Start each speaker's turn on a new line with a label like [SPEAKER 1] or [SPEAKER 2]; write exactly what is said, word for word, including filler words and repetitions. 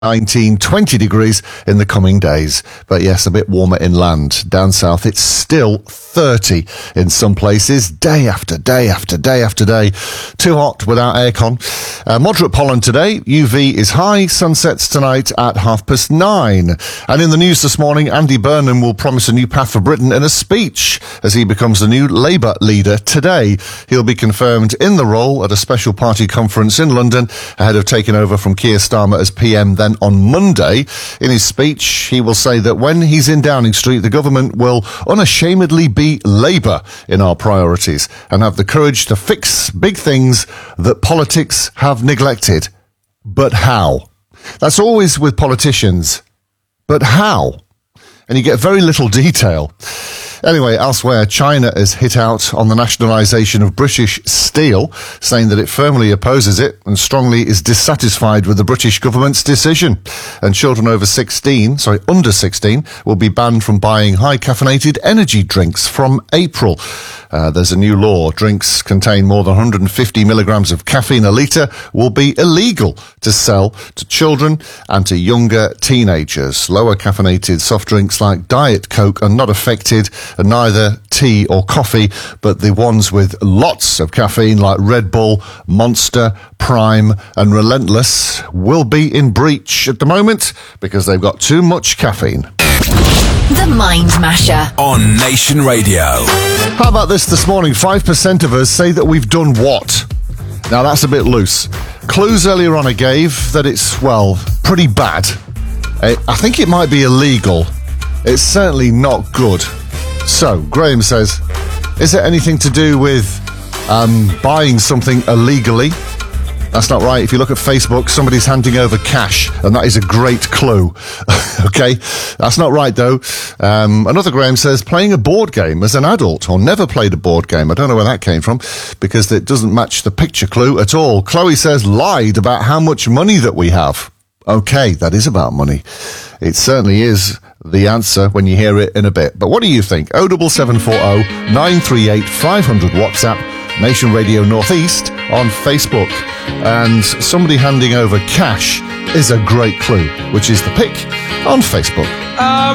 [SPEAKER 1] nineteen, twenty degrees in the coming days. But yes, a bit warmer inland. Down south, it's still thirty in some places, day after day after day after day. Too hot without aircon. Uh, moderate pollen today. U V is high. Sunsets tonight at half past nine. And in the news this morning, Andy Burnham will promise a new path for Britain in a speech as he becomes the new Labour leader today. He'll be confirmed in the role at a special party conference in London ahead of taking over from Keir Starmer as P M then on Monday. In his speech, he will say that when he's in Downing Street, the government will unashamedly be Labour in our priorities and have the courage to fix big things that politics have neglected. But how? That's always with politicians. But how? And you get very little detail. Anyway, elsewhere, China has hit out on the nationalisation of British steel, saying that it firmly opposes it and strongly is dissatisfied with the British government's decision. And children over sixteen, sorry, under sixteen, will be banned from buying high caffeinated energy drinks from April. Uh, there's a new law. Drinks contain more than one hundred fifty milligrams of caffeine a litre will be illegal to sell to children and to younger teenagers. Lower caffeinated soft drinks like Diet Coke are not affected, and neither tea or coffee, but the ones with lots of caffeine like Red Bull, Monster, Prime and Relentless will be in breach at the moment because they've got too much caffeine.
[SPEAKER 2] The Mind Masher
[SPEAKER 3] on Nation Radio.
[SPEAKER 1] How about this this morning? five percent of us say that we've done what? Now that's a bit loose. Clues earlier on I gave that it's, well, pretty bad. I think it might be illegal. It's certainly not good. So, Graham says, is it anything to do with um, buying something illegally? That's not right. If you look at Facebook, somebody's handing over cash, and that is a great clue. Okay, that's not right, though. Um, another Graham says, playing a board game as an adult, or never played a board game. I don't know where that came from, because it doesn't match the picture clue at all. Chloe says, lied about how much money that we have. Okay, that is about money. It certainly is the answer when you hear it in a bit. But what do you think? oh seven seven four oh, nine three eight, five hundred WhatsApp, Nation Radio Northeast on Facebook. And somebody handing over cash is a great clue, which is the pic on Facebook. Um.